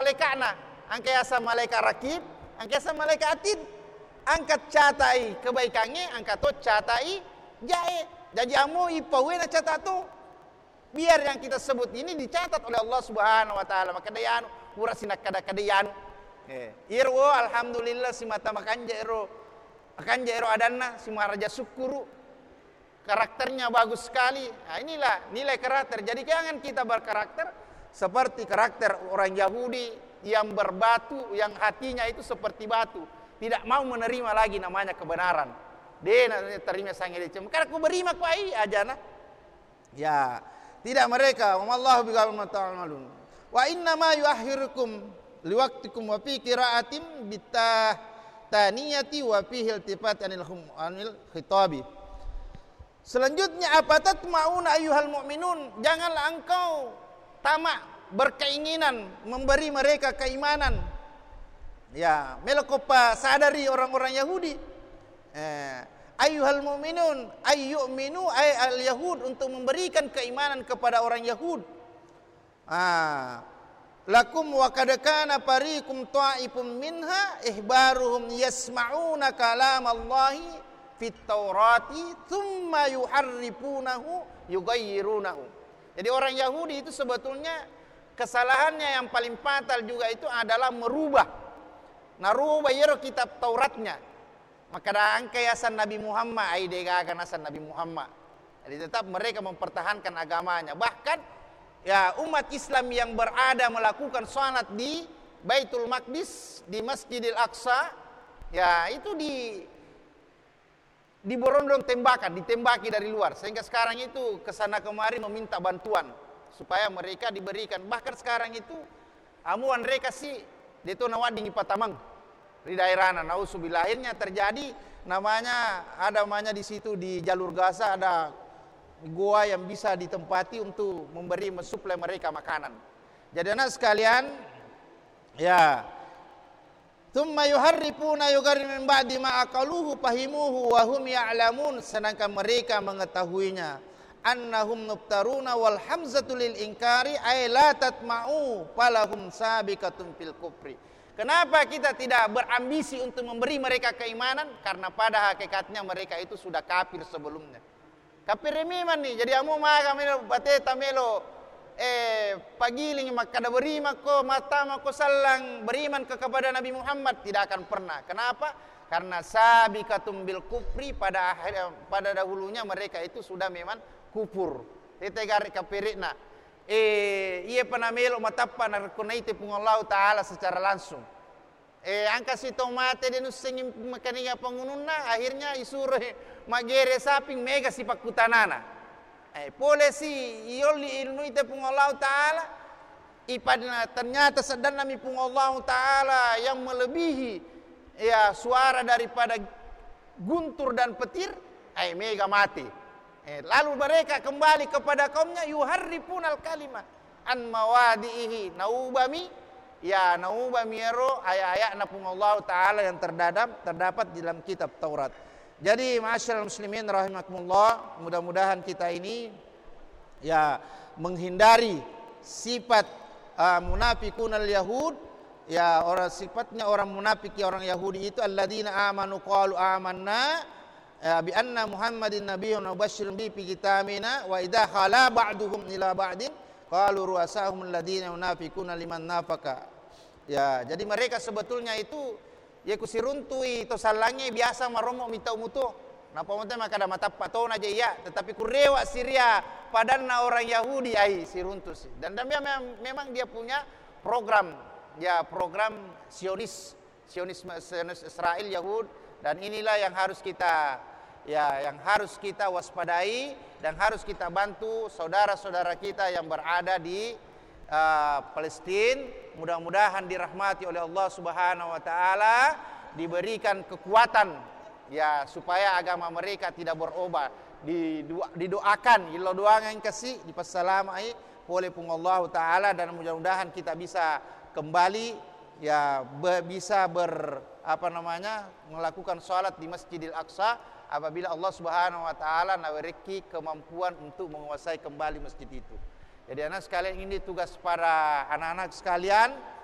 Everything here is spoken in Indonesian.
malaikatna. Angka asa malaikat rakib, angka asa malaikat atid. Angkat catai kebaikannya, angkat to catai jae. Jadi amo ipawena catatu. Biar yang kita sebut ini dicatat oleh Allah Subhanahu wa taala. Maka dayanu urasina kada-kadayanu. Iro alhamdulillah si mata makanja iro adanna si maharaja syukuru. Karakternya bagus sekali. Nah, inilah nilai karakter. Jadi jangan kita berkarakter seperti karakter orang Yahudi yang berbatu, yang hatinya itu seperti batu, tidak mau menerima lagi namanya kebenaran. Dia terima sange dia. Karena aku berima ku ai aja nah. Ya, tidak mereka. Wallahu bighafil ta'malun. Wa inna ma yuakhirukum liwaqtikum wa fi qira'atin bitaniyati wa fihi iltifat anil khitabi. Selanjutnya apa tatma'una ayyuhal mu'minun, janganlah engkau tamak berkeinginan memberi mereka keimanan. Ya, melokopa sadari orang-orang Yahudi. Ayyuhal mu'minun ayyu'minu ay al-yahud, untuk memberikan keimanan kepada orang Yahud. Lakum wa kad kana fariqum ta'ifum minha ihbaruhum yasma'una kalam Allahi fit Taurati thumma yuharrifunahu yughayyirunahu. Jadi orang Yahudi itu sebetulnya kesalahannya yang paling fatal juga itu adalah merubah kitab Tauratnya. Maka ada angkayasan Nabi Muhammad aidega akan asan Nabi Muhammad. Jadi tetap mereka mempertahankan agamanya. Bahkan ya umat Islam yang berada melakukan salat di Baitul Maqdis, di Masjidil Aqsa, ya itu diborondong tembakan, ditembaki dari luar. Sehingga sekarang itu kesana kemari meminta bantuan supaya mereka diberikan. Bahkan sekarang itu amuan mereka sih itu nawading patamang di daerahna. Nauzubillah, akhirnya terjadi namanya di situ di jalur Gaza ada gua yang bisa ditempati untuk mensuplai mereka makanan. Jadi anak sekalian, ya, thumma yuharrifuna yughayyiru min ba'di ma aqaluhu fahimuhu wa hum ya'lamun, sedangkan mereka mengetahuinya. Annahum nuftaruna wal hamzatu lil inkari ay la tatma'u falahum sabiqatun fil kufri. Kenapa kita tidak berambisi untuk memberi mereka keimanan? Karena pada hakikatnya mereka itu sudah kafir sebelumnya. Kafir memang nih. Jadi amu maga melo bateta melo pagiling makada beriman ko mata ko sallang beriman kepada Nabi Muhammad, tidak akan pernah. Kenapa? Karena sabiqatum bil kufri, pada dahulunya mereka itu sudah memang kufur. Tetegari kafirina. Ia panamelo matappa narkunaite pung Allah Ta'ala secara langsung. Angka si tomate denus singin makaniga pangununa, akhirnya isuro magere saping mega si pakutanana. Pole si ioli ilnuite pung Allah Ta'ala, ipadna ternyata sedang nami pung Allah Ta'ala yang melebihi ya suara daripada guntur dan petir, mega mati. Lalu mereka kembali kepada kaumnya, yuharrifunal kalimah an mawadihi, naubami ero ayat-ayat napung Allah Ta'ala yang terdapat di dalam kitab Taurat. Jadi ma'asyiral muslimin rahimakumullah, mudah-mudahan kita ini ya menghindari sifat munafiqunal yahud, ya sifatnya orang munafik, orang Yahudi itu alladzina amanu qalu amanna bi anna Muhammadin nabiyyun wa basyirun bi kitabina wa idza khala ba'duhum ila ba'din qalu ru'asahum alladziina yunafiquna liman nafaka. Ya, jadi mereka sebetulnya itu ya kusiruntui to sallange biasa maromo minta umuto. Napa monte maka ada mata patona aja ya, tetapi kurewa Syria padanna orang Yahudi ai siruntus. Dan memang dia punya program Sionisme Israel Yahud, dan inilah yang harus kita waspadai dan harus kita bantu saudara-saudara kita yang berada di Palestina. Mudah-mudahan dirahmati oleh Allah Subhanahu wa taala, diberikan kekuatan ya supaya agama mereka tidak berubah. Didoakan, ilo doangan kasih dipasalamai oleh Allah taala, dan mudah-mudahan kita bisa kembali ya melakukan salat di Masjidil Aqsa apabila Allah Subhanahu wa taala nawariki kemampuan untuk menguasai kembali masjid itu. Jadi anak sekalian, ini tugas para anak-anak sekalian